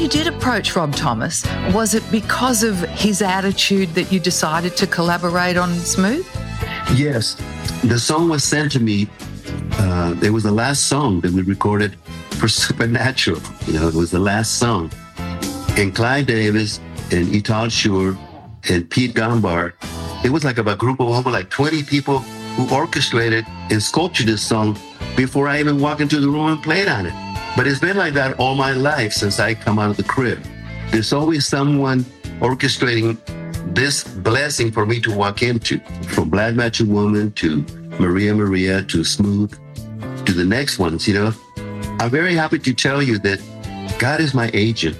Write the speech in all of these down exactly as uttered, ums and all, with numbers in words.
you did approach Rob Thomas, was it because of his attitude that you decided to collaborate on Smooth? Yes. The song was sent to me. Uh, it was the last song that we recorded for Supernatural. You know, it was the last song. And Clive Davis and Ital Shur and Pete Gambart, it was like about a group of over like twenty people who orchestrated and sculptured this song before I even walked into the room and played on it. But it's been like that all my life since I come out of the crib. There's always someone orchestrating this blessing for me to walk into, from Black Magic Woman to Maria Maria to Smooth to the next ones, you know. I'm very happy to tell you that God is my agent.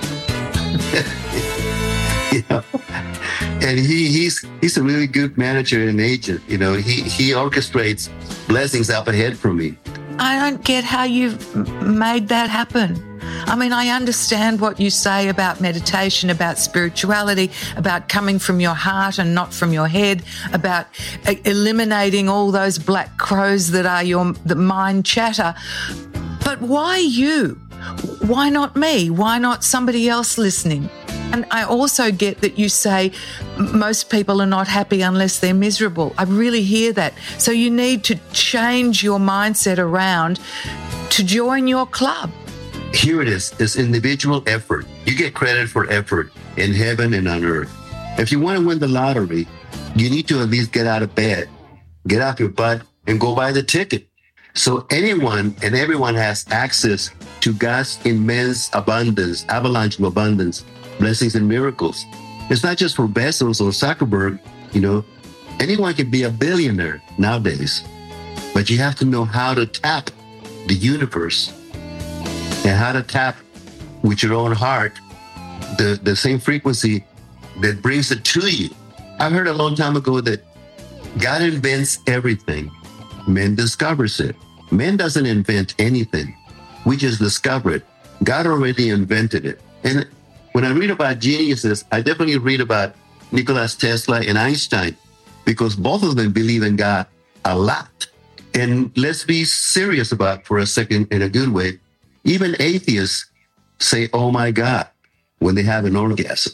You know? And he, he's he's a really good manager and agent. You know, he, he orchestrates blessings up ahead for me. I don't get how you've made that happen. I mean, I understand what you say about meditation, about spirituality, about coming from your heart and not from your head, about eliminating all those black crows that are your the mind chatter. But why you? Why not me? Why not somebody else listening? And I also get that you say most people are not happy unless they're miserable. I really hear that. So you need to change your mindset around to join your club. Here it is. It's individual effort. You get credit for effort in heaven and on earth. If you want to win the lottery, you need to at least get out of bed, get off your butt, and go buy the ticket. So anyone and everyone has access to God's immense abundance, avalanche of abundance, blessings and miracles. It's not just for Bezos or Zuckerberg, you know. Anyone can be a billionaire nowadays, but you have to know how to tap the universe and how to tap with your own heart the, the same frequency that brings it to you. I heard a long time ago that God invents everything. Man discovers it. Man doesn't invent anything. We just discover it. God already invented it. And when I read about geniuses, I definitely read about Nikola Tesla and Einstein, because both of them believe in God a lot. And let's be serious about it for a second in a good way. Even atheists say, oh my God, when they have an orgasm.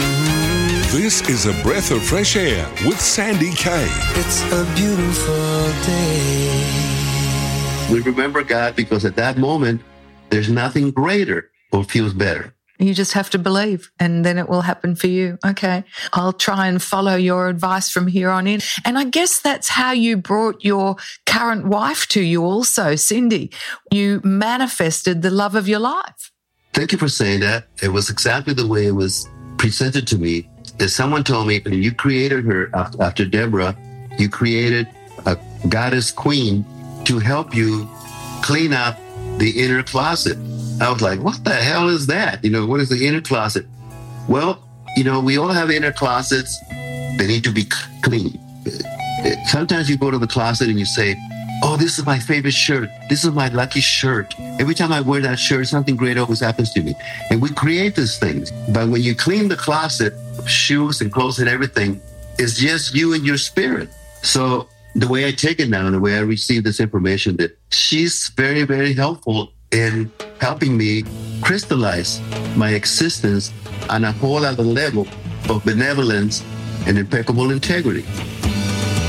This is A Breath of Fresh Air with Sandy Kaye. It's a beautiful day. We remember God because at that moment, there's nothing greater or feels better. You just have to believe, and then it will happen for you. Okay, I'll try and follow your advice from here on in. And I guess that's how you brought your current wife to you also, Cindy. You manifested the love of your life. Thank you for saying that. It was exactly the way it was presented to me. That someone told me, you created her after Deborah, you created a goddess queen to help you clean up the inner closet. I was like, what the hell is that? You know, what is the inner closet? Well, you know, we all have inner closets. They need to be clean. Sometimes you go to the closet and you say, oh, this is my favorite shirt. This is my lucky shirt. Every time I wear that shirt, something great always happens to me. And we create these things. But when you clean the closet, shoes and clothes and everything, it's just you and your spirit. So the way I take it now and the way I receive this information, that she's very, very helpful in helping me crystallize my existence on a whole other level of benevolence and impeccable integrity.